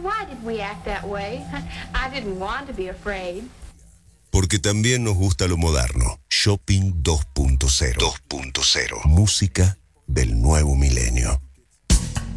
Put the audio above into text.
Why did we act that way? I didn't want to be afraid. Porque también nos gusta lo moderno. Shopping 2.0. 2.0. Música del nuevo milenio.